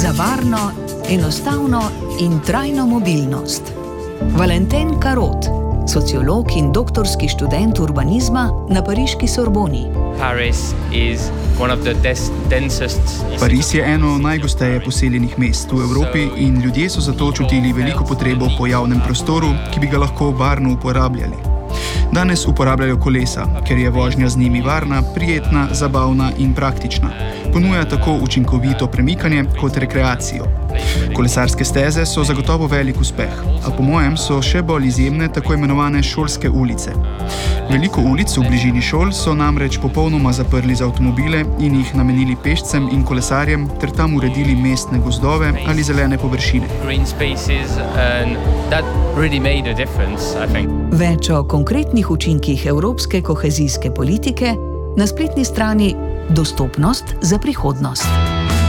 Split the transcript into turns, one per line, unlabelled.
za varno, enostavno in trajno mobilnost. Valentin Karot, sociolog in doktorski študent urbanizma na pariški Sorboni.
Pariz je eno najgosteje poseljenih mest v Evropi in ljudje so zato čutili veliko potrebo po javnem prostoru, ki bi ga lahko varno uporabljali. Danes uporabljajo kolesa, ker je vožnja z njimi varna, prijetna, zabavna in praktična. Ponuja tako učinkovito premikanje kot rekreacijo. Kolesarske steze so zagotovo velik uspeh, a po mojem so še bolj izjemne tako imenovane šolske ulice. Veliko ulic v bližini šol so namreč popolnoma zaprli za avtomobile in jih namenili pešcem in kolesarjem ter tam uredili mestne gozdove ali zelene površine.
Več o konkretnih učinkih evropske kohezijske politike na spletni strani Dostopnost za prihodnost.